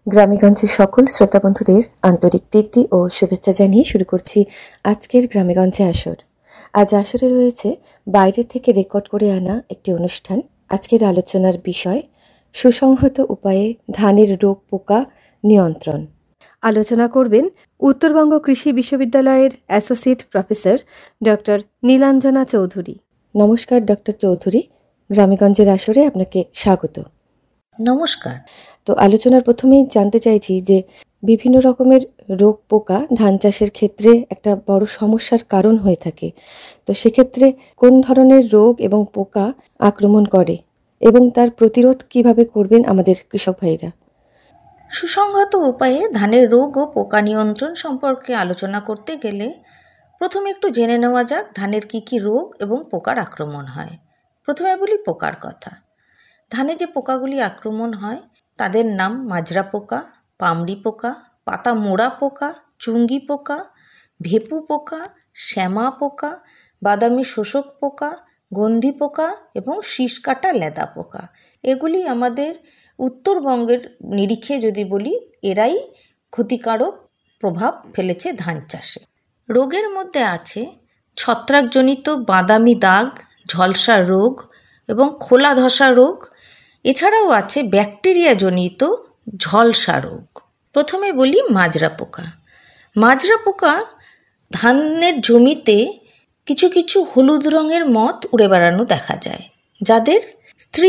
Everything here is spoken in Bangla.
গ্রামেগঞ্জের সকল শ্রোতা বন্ধুদের আন্তরিক প্রীতি ও শুভেচ্ছা জানিয়ে শুরু করছি আজকের গ্রামেগঞ্জে আসর। আজ আসরে রয়েছে বাইরে থেকে রেকর্ড করে আনা একটি অনুষ্ঠান। আজকের আলোচনার বিষয় সুসংহত উপায়ে ধানের রোগ পোকা নিয়ন্ত্রণ। আলোচনা করবেন উত্তরবঙ্গ কৃষি বিশ্ববিদ্যালয়ের associate professor doctor Nilanjana Chowdhury. নমস্কার ডক্টর চৌধুরী, গ্রামেগঞ্জের আসরে আপনাকে স্বাগত। নমস্কার। তো আলোচনার প্রথমেই জানতে চাইছি যে বিভিন্ন রকমের রোগ পোকা ধান চাষের ক্ষেত্রে একটা বড় সমস্যার কারণ হয়ে থাকে। তো সেক্ষেত্রে কোন ধরনের রোগ এবং পোকা আক্রমণ করে এবং তার প্রতিরোধ কিভাবে করবেন আমাদের কৃষক ভাইরা? সুসংহত উপায়ে ধানের রোগ ও পোকা নিয়ন্ত্রণ সম্পর্কে আলোচনা করতে গেলে প্রথমে একটু জেনে নেওয়া যাক ধানের কী কী রোগ এবং পোকার আক্রমণ হয়। প্রথমে বলি পোকার কথা। ধানে যে পোকাগুলি আক্রমণ হয় তাদের নাম মাজরা পোকা, পামড়ি পোকা, পাতা মোড়া পোকা, চুঙ্গি পোকা, ভেপু পোকা, শ্যামা পোকা, বাদামি শোষক পোকা, গন্ধি পোকা এবং শীষকাটা লেদা পোকা। এগুলি আমাদের উত্তরবঙ্গের নিরিখে যদি বলি এরাই ক্ষতিকারক প্রভাব ফেলেছে ধান চাষে। রোগের মধ্যে আছে ছত্রাকজনিত বাদামি দাগ, ঝলসা রোগ এবং খোলা ধসা রোগ। এছাড়াও আছে ব্যাকটেরিয়াজনিত ঝলসা রোগ। প্রথমে বলি মাজরা পোকা। মাজরা পোকা ধানের জমিতে কিছু কিছু হলুদ রঙের মথ উড়ে বেড়ানো দেখা যায়, যাদের স্ত্রী